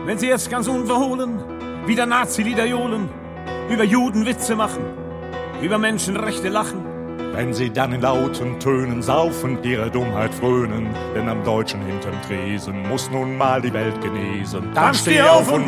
wenn sie jetzt ganz unverhohlen wieder Nazi-Lieder johlen, über Juden Witze machen, über Menschenrechte lachen. Wenn sie dann in lauten Tönen saufend ihre Dummheit frönen, denn am Deutschen hinterm Tresen muss nun mal die Welt genesen. Dann steh auf und